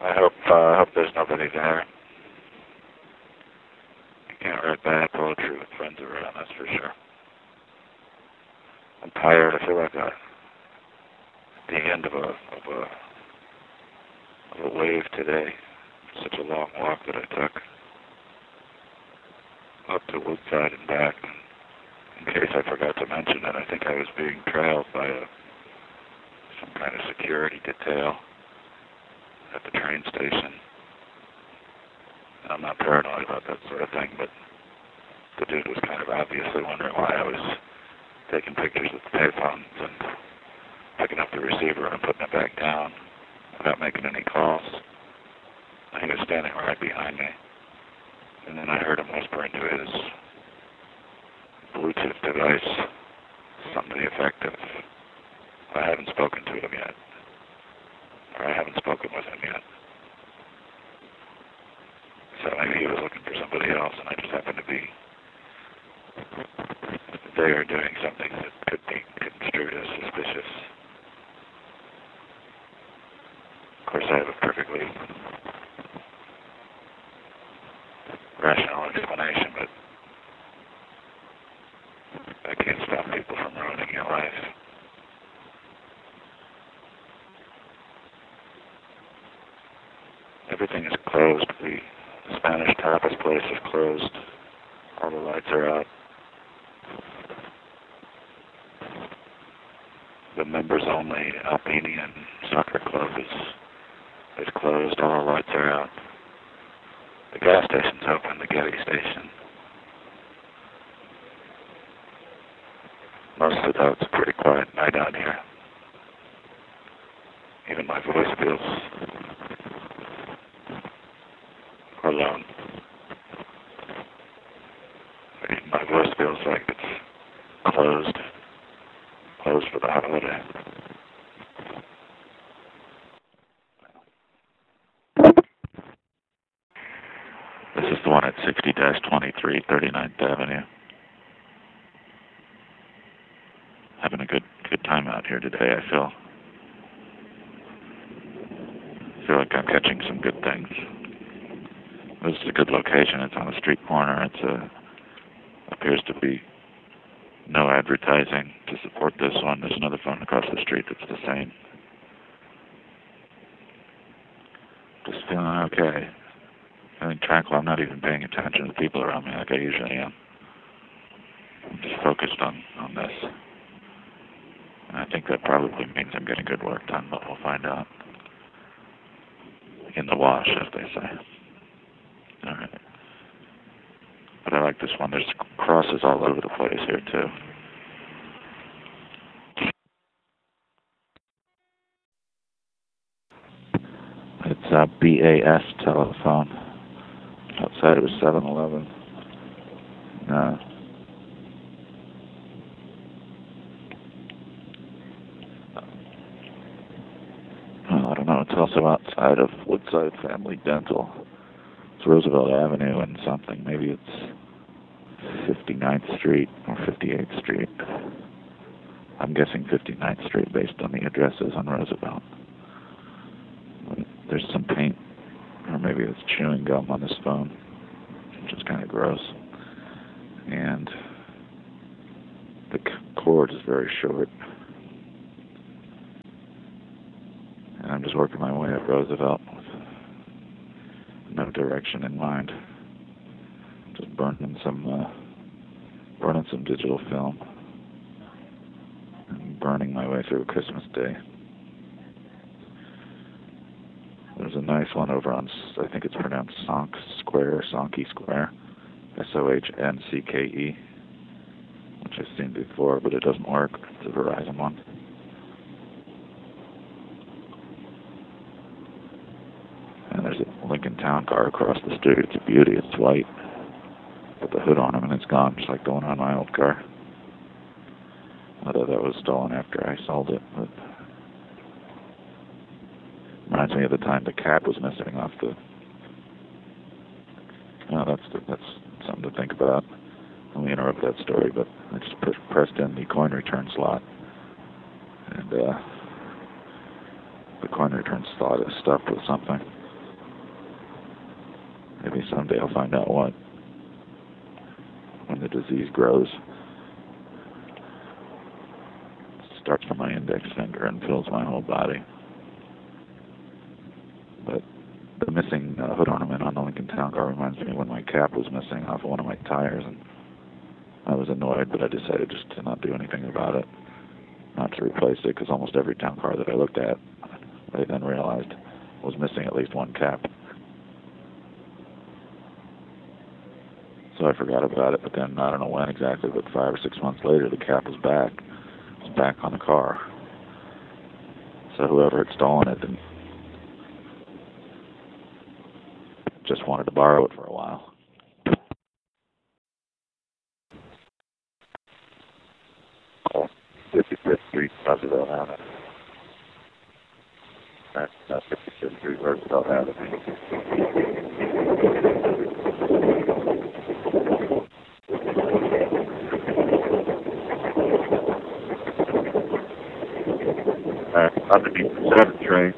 I hope there's nobody there. You can't write bad poetry with friends around, that's for sure. I'm tired. I feel like at the end of a wave today. Such a long walk that I took up to Woodside and back. In case I forgot to mention it, I think I was being trailed by some kind of security detail at the train station. I'm not paranoid about that sort of thing, but the dude was kind of obviously wondering why I was taking pictures with the payphones and picking up the receiver and putting it back down without making any calls. He was standing right behind me, and then I heard him whisper into his Bluetooth device something to the effect of, I haven't spoken to him yet, or I haven't spoken with him yet. So maybe he was looking for somebody else, and I just happened to be there doing something that could be construed as suspicious. Of course, I have a perfectly rational explanation, but I can't stop people from ruining your life. Everything is closed. The Spanish tapas place is closed. All the lights are out. The members-only Albanian soccer club is closed. All the lights are out. The gas station's open, the Getty station. Most of the time, it's a pretty quiet night out here. Even my voice feels alone. Even my voice feels like it's closed for the holiday. This is the one at 60-23 39th Avenue. Having a good time out here today, I feel like I'm catching some good things. This is a good location. It's on a street corner. It's appears to be no advertising to support this one. There's another phone across the street that's the same. Just feeling okay. Feeling tranquil. I'm not even paying attention to the people around me like I usually am. I'm just focused on this. And I think that probably means I'm getting good work done, but we'll find out. In the wash, as they say. All right. But I like this one. There's crosses all over the place here, too. It's a BAS telephone. Outside it was 7-Eleven. No. Well, I don't know. It's also outside of Woodside Family Dental. It's Roosevelt Avenue and something. Maybe it's 59th Street or 58th Street. I'm guessing 59th Street based on the addresses on Roosevelt. There's some paint, or maybe it's chewing gum on this phone, which is kind of gross. And the cord is very short. And I'm just working my way up Roosevelt with no direction in mind. Just burning some digital film and burning my way through Christmas Day. There's a nice one over on, I think it's pronounced Sonck Square, Sonky Square, SOHNCKE, which I've seen before, but it doesn't work. It's a Verizon one. And there's a Lincoln Town car across the street. It's a beauty. It's white. Put the hood on him and it's gone, just like the one on my old car. Although that was stolen after I sold it, but reminds me of the time the cap was missing off the. That's something to think about. Let me interrupt that story, but I just pressed in the coin return slot, and the coin return slot is stuffed with something. Maybe someday I'll find out what. When the disease grows. It starts from my index finger and fills my whole body. But the missing hood ornament on the Lincoln Town Car reminds me when my cap was missing off of one of my tires, and I was annoyed, but I decided just to not do anything about it, not to replace it, because almost every town car that I looked at, I then realized was missing at least one cap. So I forgot about it, but then I don't know when exactly, but 5 or 6 months later, the cap was back. It was back on the car. So whoever had stolen it didn't just wanted to borrow it for a while. 55th Street, Roosevelt Avenue. That's 55th Street, Roosevelt Avenue. Underneath the 7th train.